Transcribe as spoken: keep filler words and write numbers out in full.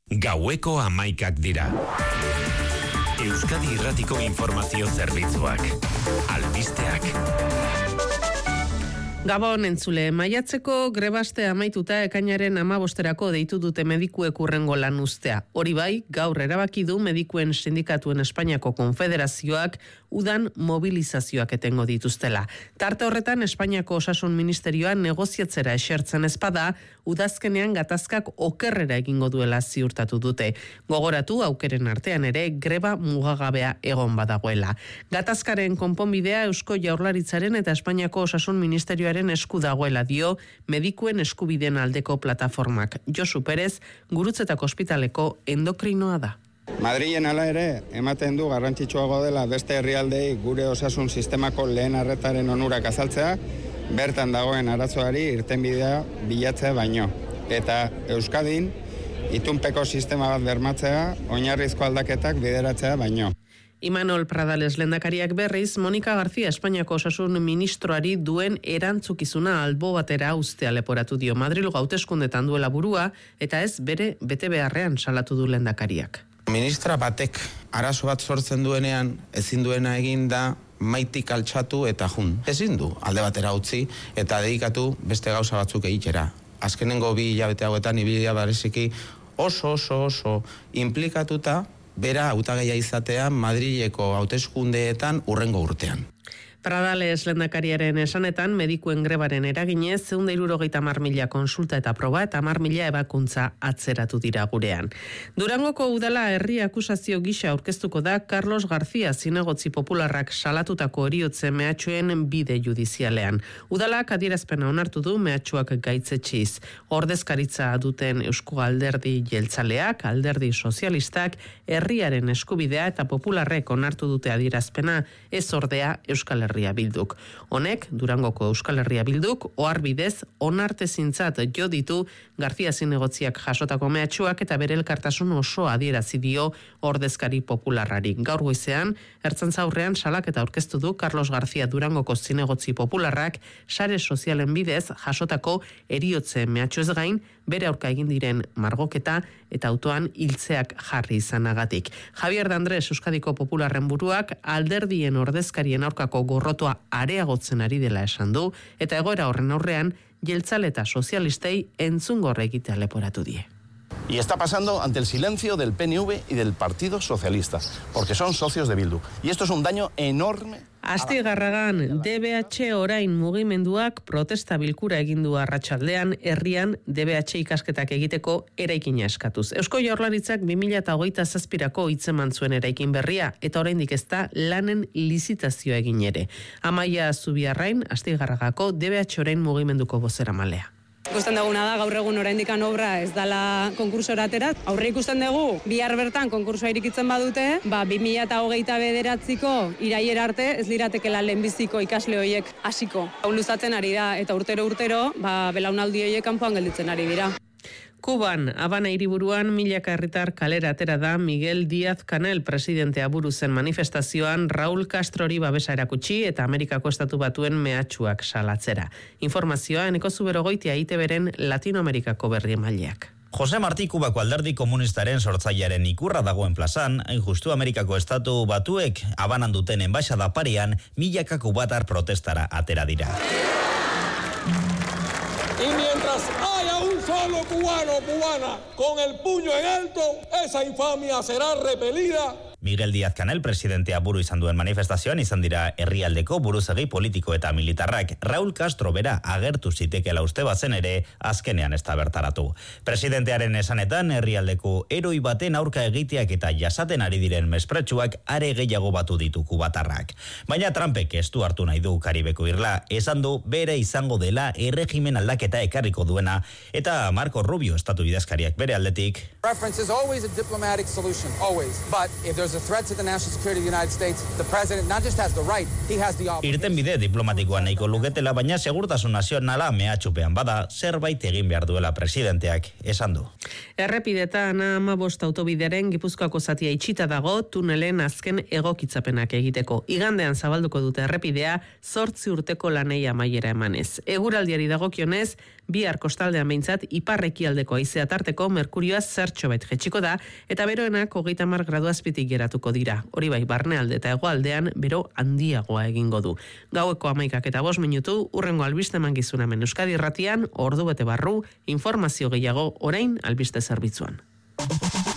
Gaueko hamaikak dira. Euskadi Irratiko Informazio Zerbitzuak. Albisteak. Gabon entzule, maiatzeko grebaste amaituta ekainaren hamabosterako deitu dute medikuek hurrengo lan uztea. Hori bai, gaur erabaki du medikuen sindikatuen Espainiako Konfederazioak udan mobilizazioak etengo dituztela. Tarte horretan Espainiako Osasun Ministerioa negoziatzera esertzen ezpada, udazkenean gatazkak okerrera egingo duela ziurtatu dute. Gogoratu aukeren artean ere greba mugagabea egon badagoela. Gatazkaren konponbidea Eusko Jaurlaritzaren eta Espainiako Osasun Ministerioaren esku dagoela dio medikuen eskubideen aldeko plataformak. Josu Perez, Gurutzetako Ospitaleko endokrinoa da. Madrilen hala ere, ematen du garrantzitsuago dela beste herrialdei gure osasun sistemako lehen arretaren onurak azaltzea, bertan dagoen arazoari irtenbidea bilatzea baino. Eta Euskadin, itunpeko sistema bat bermatzea, oinarrizko aldaketak bideratzea baino. Imanol Pradales lehendakariak berriz, Monika García Espainiako Osasun Ministroari duen erantzukizuna albo batera uztea leporatu dio Madril hauteskundetan duela burua, eta ez bere bete beharrean salatu du lehendakariak. Ministra batek arazo bat sortzen duenean, ezin duena egin da maitik altxatu eta jun. Ezin du alde batera utzi eta dedikatu beste gauza batzuk egitera. Azkenengo bi hilabete hauetan ibilia bareziki oso oso oso implikatuta bera hautagaia izatea Madrileko hauteskundeetan hurrengo urtean. Pradales lehendakariaren esanetan medikuen grebaren eraginez ehun eta hirurogeita hamar mila konsulta eta proba eta hamar mila ebakuntza atzeratu dira gurean. Durangoko udala herri akusazio gisa aurkeztuko da Carlos García zinegotzi popularrak salatutako heriotze mehatxuen bide judizialean. Udalak adierazpena onartu du mehatxuak gaitzetxiz. Ordezkaritza duten Eusko Alderdi Jeltzaleak, Alderdi Sozialistak, herriaren eskubidea eta popularrek onartu dute adierazpena, ez ordea Euskal Herria Bilduk. Honek, Durangoko Euskal Herria Bilduk, oharbidez onartezintzat jo ditu García zinegotziak jasotako mehatxuak eta bere elkartasun oso adierazi dio ordezkari popularrari. Gaur goizean, ertzaintza aurrean salak eta aurkeztu du Carlos García Durangoko zinegotzi popularrak sare sozialen bidez jasotako heriotze mehatxuez gain, bere aurka egin diren margoketa eta autoan hiltzeak jarri izanagatik. Javier de Andrés Euskadiko Popularren buruak alderdien ordezkarien aurkako gorrotoa areagotzen ari dela esan du, eta egoera horren aurrean, jeltzale eta sozialistei entzungor egitea leporatu die. Y está pasando ante el silencio del P N V y del Partido Socialista, porque son socios de Bildu. Y esto es un daño enorme. Astigarragan, D B H orain mugimenduak protesta bilkura egin du arratsaldean herrian D B H ikasketak egiteko eraikina eskatuz. Eusko Jaurlaritzak bi mila hogeita zazpirako hitzeman zuen eraikin berria eta oraindik ez da lanen lizitazioa egin ere. Amaia Zubiarrain, Astigarragako D B H orain mugimenduko bozeramailea. Ikusten duguna da, gaur egun oraindikan obra ez dala konkursora atera. Aurre ikusten dugu, bihar bertan konkursoa irikitzen badute, ba, bi mila hogeita bederatziko iraiera arte ez liratekela lehenbiziko ikasle horiek hasiko. Hau luzatzen ari da, eta urtero-urtero, ba, belaunaldi horiek kanpoan gelditzen ari dira. Kuban, Habana hiriburuan milaka herritar kalera atera da Miguel Díaz-Canel presidentea buru zen manifestazioan Raúl Castrori babesa erakutsi eta Amerikako Estatu Batuen mehatxuak salatzera. Informazioa Eneko Zuberogoitia I T Bren Latinoamerikako berri emaileak. Jose Martí Kubako alderdi komunistaren sortzailearen ikurra dagoen plazan, hain justu Amerikako Estatu Batuek Habanan duten enbaixada parian milaka kubatar protestara atera dira. Y mientras haya un solo cubano o cubana con el puño en alto, esa infamia será repelida. Miguel Díaz-Canel presidentea buru izan duen manifestazioan izan dira herrialdeko buruzagi politiko eta militarrak. Raúl Castro bera agertu zitekeela uste bazen ere azkenean ez da bertaratu. Presidentearen esanetan herrialdeko eroi baten aurka egiteak eta jasaten ari diren mespretsuak are gehiago batu ditu kubatarrak. Baina Trumpek ez du hartu nahi du Karibeko irla, esan du bere izango dela erregimen aldaketa ekarriko duena, eta Marco Rubio estatu idazkariak bere aldetik. Preference is always a diplomatic solution, always. But if there's a threat to the national security of the United States, the president not just has the right, he has the obligation. Irten bide diplomatikoa nahiko luketela, baina segurtasun nazionala mehatxupean bada, zerbait egin behar duela presidenteak esan du. Errepidetan hamabost autobideren Gipuzkoako zatia itxita dago tunelen azken egokitzapenak egiteko. Igandean zabalduko dute errepidea zortzi urteko lanei amaiera emanez. Eguraldiari dagokionez, Bihar kostaldean behintzat ipar-ekialdeko haizea tarteko merkurioa zertxo bait jetxiko da eta beroenak hogeita hamar gradu azpitik geratuko dira. Hori bai, barnealde eta hegoaldean bero handiagoa egingo du. Gaueko hamaikak eta bost minutu, urrengo albiste mangizuna hemen Euskadi Irratian, ordu bete barru, informazio gehiago orain albiste zerbitzuan.